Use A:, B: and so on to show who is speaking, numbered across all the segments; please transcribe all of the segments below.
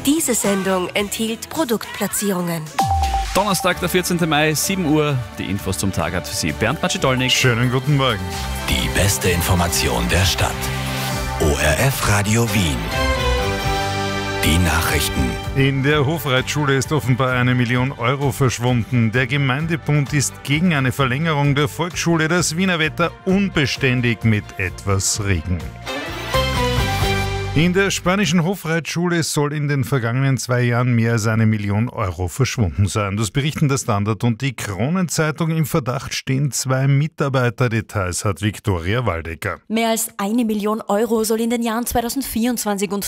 A: Diese Sendung enthielt Produktplatzierungen.
B: Donnerstag, der 14. Mai, 7 Uhr. Die Infos zum Tag hat für Sie Bernd Macedolnik.
C: Schönen guten Morgen.
D: Die beste Information der Stadt. ORF Radio Wien. Die Nachrichten.
C: In der Hofreitschule ist offenbar 1 Million Euro verschwunden. Der Gemeindebund ist gegen eine Verlängerung der Volksschule. Das Wiener Wetter unbeständig mit etwas Regen. In der spanischen Hofreitschule soll in den vergangenen 2 Jahren mehr als 1 Million Euro verschwunden sein. Das berichten der Standard und die Kronenzeitung. Im Verdacht stehen 2 Mitarbeiter. Details hat Viktoria Waldecker.
E: Mehr als 1 Million Euro soll in den Jahren 2024 und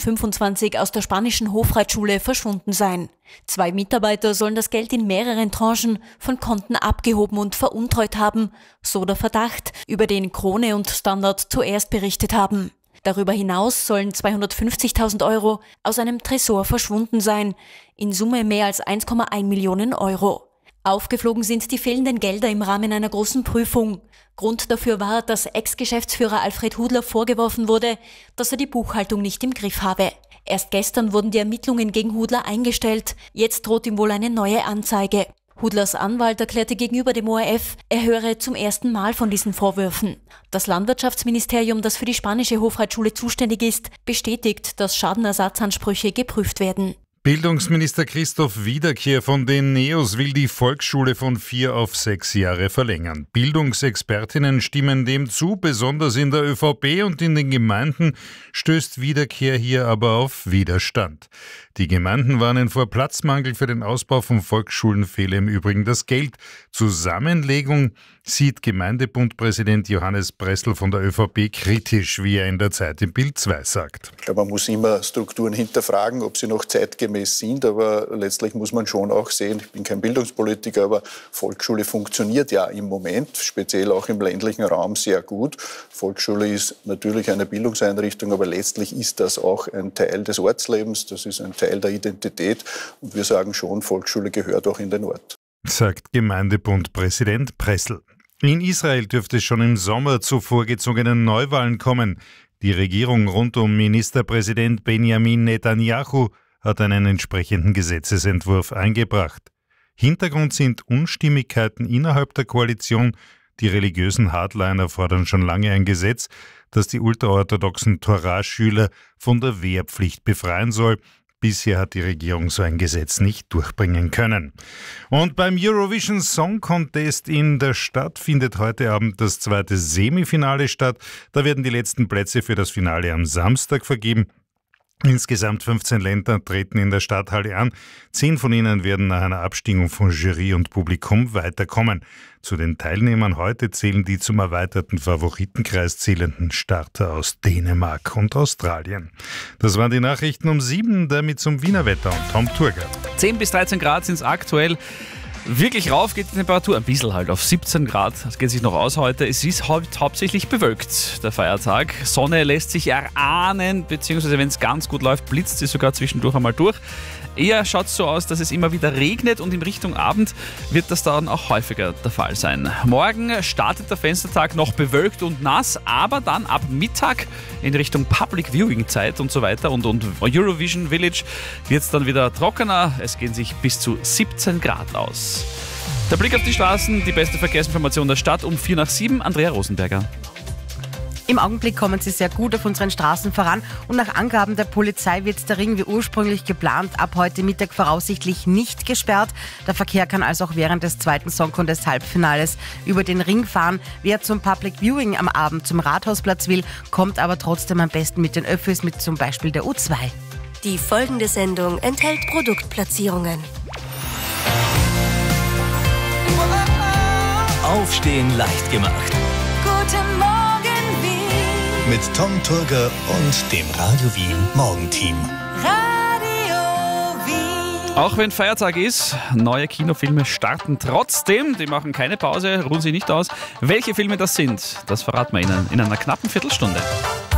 E: 2025 aus der spanischen Hofreitschule verschwunden sein. 2 Mitarbeiter sollen das Geld in mehreren Tranchen von Konten abgehoben und veruntreut haben, so der Verdacht, über den Krone und Standard zuerst berichtet haben. Darüber hinaus sollen 250.000 Euro aus einem Tresor verschwunden sein, in Summe mehr als 1,1 Millionen Euro. Aufgeflogen sind die fehlenden Gelder im Rahmen einer großen Prüfung. Grund dafür war, dass Ex-Geschäftsführer Alfred Hudler vorgeworfen wurde, dass er die Buchhaltung nicht im Griff habe. Erst gestern wurden die Ermittlungen gegen Hudler eingestellt, jetzt droht ihm wohl eine neue Anzeige. Hudlers Anwalt erklärte gegenüber dem ORF, er höre zum ersten Mal von diesen Vorwürfen. Das Landwirtschaftsministerium, das für die spanische Hofreitschule zuständig ist, bestätigt, dass Schadenersatzansprüche geprüft werden.
C: Bildungsminister Christoph Wiederkehr von den NEOS will die Volksschule von 4 auf 6 Jahre verlängern. Bildungsexpertinnen stimmen dem zu, besonders in der ÖVP und in den Gemeinden stößt Wiederkehr hier aber auf Widerstand. Die Gemeinden warnen vor Platzmangel. Für den Ausbau von Volksschulen fehle im Übrigen das Geld. Zusammenlegung sieht Gemeindebundpräsident Johannes Bressel von der ÖVP kritisch, wie er in der Zeit im Bild 2 sagt.
F: Ich glaube, man muss immer Strukturen hinterfragen, ob sie noch zeitgemäß sind, aber letztlich muss man schon auch sehen, ich bin kein Bildungspolitiker, aber Volksschule funktioniert ja im Moment, speziell auch im ländlichen Raum, sehr gut. Volksschule ist natürlich eine Bildungseinrichtung, aber letztlich ist das auch ein Teil des Ortslebens, das ist ein Teil der Identität und wir sagen schon, Volksschule gehört auch in den Ort. Sagt
C: Gemeindebundpräsident Bressel. In Israel dürfte es schon im Sommer zu vorgezogenen Neuwahlen kommen. Die Regierung rund um Ministerpräsident Benjamin Netanyahu hat einen entsprechenden Gesetzesentwurf eingebracht. Hintergrund sind Unstimmigkeiten innerhalb der Koalition. Die religiösen Hardliner fordern schon lange ein Gesetz, das die ultraorthodoxen Torah-Schüler von der Wehrpflicht befreien soll. Bisher hat die Regierung so ein Gesetz nicht durchbringen können. Und beim Eurovision Song Contest in der Stadt findet heute Abend das 2. Semifinale statt. Da werden die letzten Plätze für das Finale am Samstag vergeben. Insgesamt 15 Länder treten in der Stadthalle an. 10 von ihnen werden nach einer Abstimmung von Jury und Publikum weiterkommen. Zu den Teilnehmern heute zählen die zum erweiterten Favoritenkreis zählenden Starter aus Dänemark und Australien. Das waren die Nachrichten um 7, damit zum Wiener Wetter und Tom Turger.
B: 10 bis 13 Grad sind es aktuell. Wirklich rauf geht die Temperatur, ein bisschen halt auf 17 Grad, das geht sich noch aus heute. Es ist hauptsächlich bewölkt, der Feiertag. Sonne lässt sich erahnen, beziehungsweise wenn es ganz gut läuft, blitzt sie sogar zwischendurch einmal durch. Eher schaut es so aus, dass es immer wieder regnet und in Richtung Abend wird das dann auch häufiger der Fall sein. Morgen startet der Fenstertag noch bewölkt und nass, aber dann ab Mittag in Richtung Public Viewing Zeit und so weiter und Eurovision Village wird es dann wieder trockener. Es gehen sich bis zu 17 Grad aus. Der Blick auf die Straßen, die beste Verkehrsinformation der Stadt um 6:45. Andrea Rosenberger.
G: Im Augenblick kommen sie sehr gut auf unseren Straßen voran und nach Angaben der Polizei wird der Ring wie ursprünglich geplant ab heute Mittag voraussichtlich nicht gesperrt. Der Verkehr kann also auch während des 2. Song Contest Halbfinales über den Ring fahren. Wer zum Public Viewing am Abend zum Rathausplatz will, kommt aber trotzdem am besten mit den Öffis, mit zum Beispiel der U2.
A: Die folgende Sendung enthält Produktplatzierungen.
D: Aufstehen leicht gemacht.
A: Guten Morgen, Wien.
D: Mit Tom Turger und dem Radio Wien Morgenteam.
A: Radio Wien.
B: Auch wenn Feiertag ist, neue Kinofilme starten trotzdem. Die machen keine Pause, ruhen sich nicht aus. Welche Filme das sind, das verraten wir Ihnen in einer knappen Viertelstunde.